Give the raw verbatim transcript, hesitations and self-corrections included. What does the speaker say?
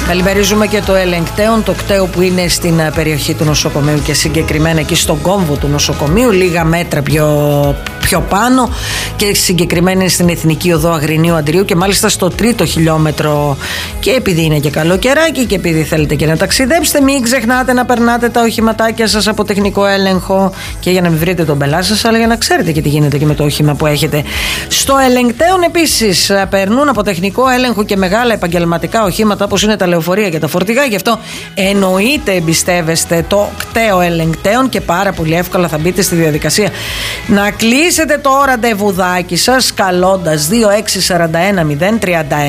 Καλημερίζουμε και το ελεγκτέον, το κτέο που είναι στην περιοχή του νοσοκομείου και συγκεκριμένα εκεί στον κόμβο του νοσοκομείου, λίγα μέτρα πιο, πιο πάνω και συγκεκριμένα είναι στην Εθνική Οδό Αγρινίου Αντρίου και μάλιστα στο τρίτο χιλιόμετρο. Και επειδή είναι και καλοκαιράκι και επειδή θέλετε και να ταξιδέψετε, μην ξεχνάτε να περνάτε τα οχηματάκια σας από τεχνικό έλεγχο και για να μην βρείτε τον πελάτη σας, αλλά για να ξέρετε και τι γίνεται και με το όχημα που έχετε. Στο ελεγκτέον επίσης περνούν από τεχνικό έλεγχο και μεγάλα επαγγελματικά οχήματα όπως είναι τα λεωφορεία και τα φορτηγά. Γι' αυτό εννοείται εμπιστεύεστε το κτέο ελεγκτέων και πάρα πολύ εύκολα θα μπείτε στη διαδικασία να κλείσετε το ραντεβουδάκι σας καλώντας δύο έξι τέσσερα ένα μηδέν τρία ένα